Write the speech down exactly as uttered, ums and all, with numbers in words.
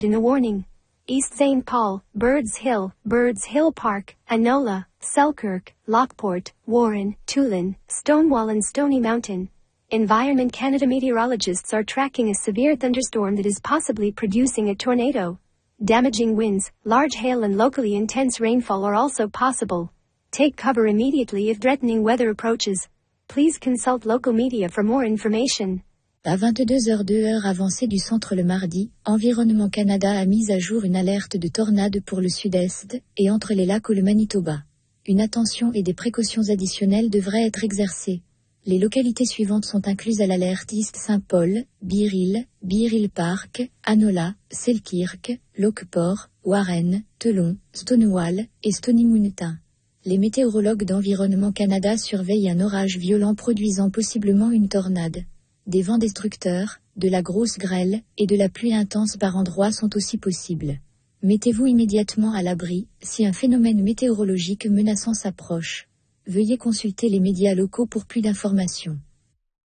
in a warning. East Saint Paul, Birds Hill, Birds Hill Park, Anola, Selkirk, Lockport, Warren, Tulin, Stonewall and Stony Mountain. Environment Canada meteorologists are tracking a severe thunderstorm that is possibly producing a tornado. Damaging winds, large hail and locally intense rainfall are also possible. Take cover immediately if threatening weather approaches. Please consult local media for more information. À vingt-deux heures deux heure avancée du centre le mardi, Environnement Canada a mis à jour une alerte de tornade pour le sud-est et entre les lacs ou le Manitoba. Une attention et des précautions additionnelles devraient être exercées. Les localités suivantes sont incluses à l'alerte East Saint Paul, Bear Hill, Bear Hill Park, Anola, Selkirk, Lockport, Warren, Telon, Stonewall et Stony Mountain. Les météorologues d'Environnement Canada surveillent un orage violent produisant possiblement une tornade. Des vents destructeurs, de la grosse grêle et de la pluie intense par endroits sont aussi possibles. Mettez-vous immédiatement à l'abri si un phénomène météorologique menaçant s'approche. Veuillez consulter les médias locaux pour plus d'informations.